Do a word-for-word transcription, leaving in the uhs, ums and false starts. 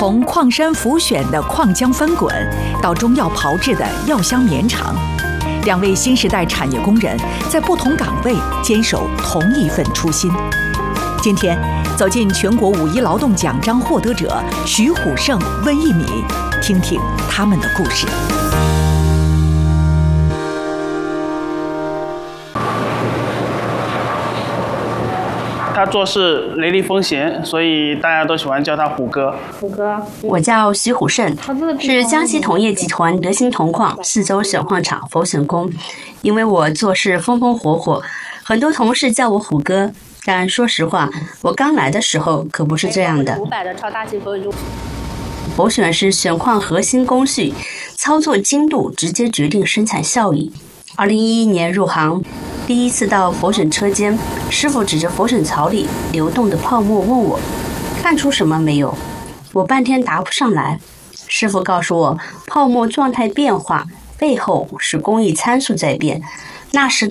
从矿山浮选的矿浆翻滚，到中药炮制的药香绵长，两位新时代产业工人在不同岗位坚守同一份初心。今天走进全国五一劳动奖章获得者徐虎胜、温一米，听听他们的故事。 他做事雷厉风行，所以大家都喜欢叫他虎哥。 虎哥， 我叫徐虎胜，是江西铜业集团德兴铜矿四周省矿场佛选工。因为我做事风风火火，很多同事叫我虎哥。但说实话，我刚来的时候可不是这样的。佛选是选矿核心工序，操作精度直接决定生产效益。二零一一年入行，第一次到佛选车间，师傅指着佛选槽里流动的泡沫问我，看出什么没有？我半天答不上来。师傅告诉我，泡沫状态变化背后是工艺参数在变，那时